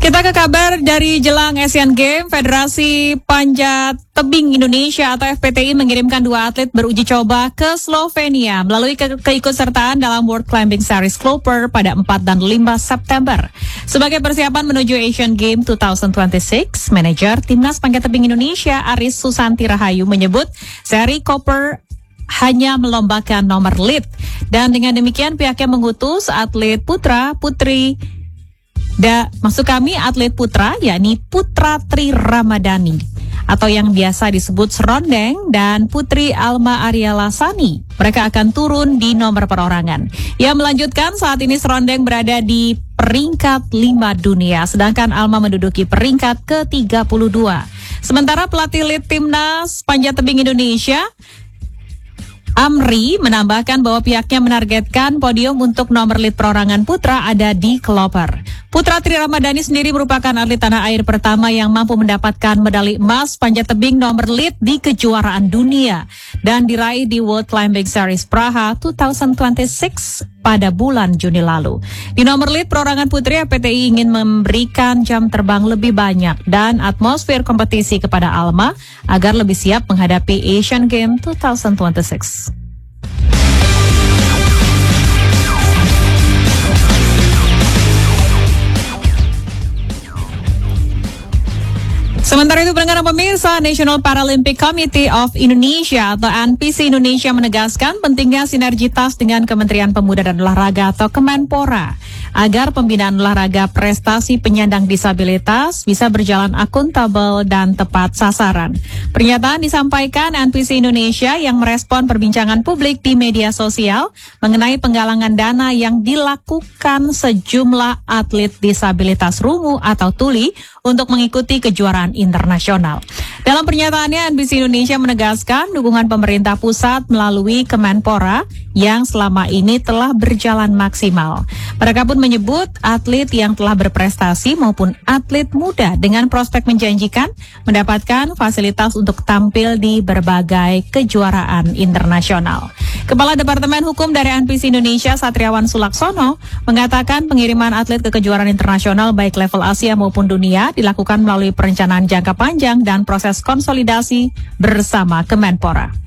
Kita ke kabar dari jelang Asian Games. Federasi Panjat Tebing Indonesia atau FPTI mengirimkan 2 atlet beruji coba ke Slovenia melalui keikutsertaan dalam World Climbing Series Cloper pada 4 dan 5 September. Sebagai persiapan menuju Asian Games 2026, manajer Timnas Panjat Tebing Indonesia Aris Susanti Rahayu menyebut seri Cloper hanya melombakan nomor lead, dan dengan demikian pihaknya mengutus atlet putri atlet putra yakni Putra Tri Ramadhani atau yang biasa disebut Serondeng dan Putri Alma Arya Lasani. Mereka akan turun di nomor perorangan. Ia melanjutkan saat ini Serondeng berada di peringkat 5 dunia, sedangkan Alma menduduki peringkat ke-32. Sementara pelatih lead Timnas Panjat Tebing Indonesia Amri menambahkan bahwa pihaknya menargetkan podium untuk nomor lead perorangan putra ada di Cloper. Putra Tri Ramadhani sendiri merupakan atlet tanah air pertama yang mampu mendapatkan medali emas panjat tebing nomor lead di kejuaraan dunia dan diraih di World Climbing Series Praha 2026 pada bulan Juni lalu. Di nomor lead perorangan putri, FPTI ingin memberikan jam terbang lebih banyak dan atmosfer kompetisi kepada Alma agar lebih siap menghadapi Asian Games 2026. Sementara itu, pendengar pemirsa, National Paralympic Committee of Indonesia atau NPC Indonesia menegaskan pentingnya sinergitas dengan Kementerian Pemuda dan Olahraga atau Kemenpora agar pembinaan olahraga prestasi penyandang disabilitas bisa berjalan akuntabel dan tepat sasaran. Pernyataan disampaikan NPC Indonesia yang merespon perbincangan publik di media sosial mengenai penggalangan dana yang dilakukan sejumlah atlet disabilitas rungu atau tuli untuk mengikuti kejuaraan internasional. Dalam pernyataannya, NPC Indonesia menegaskan dukungan pemerintah pusat melalui Kemenpora yang selama ini telah berjalan maksimal. Mereka pun menyebut atlet yang telah berprestasi maupun atlet muda dengan prospek menjanjikan mendapatkan fasilitas untuk tampil di berbagai kejuaraan internasional. Kepala Departemen Hukum dari NPC Indonesia, Satriawan Sulaksono, mengatakan pengiriman atlet ke kejuaraan internasional baik level Asia maupun dunia dilakukan melalui perencanaan jangka panjang dan proses konsolidasi bersama Kemenpora.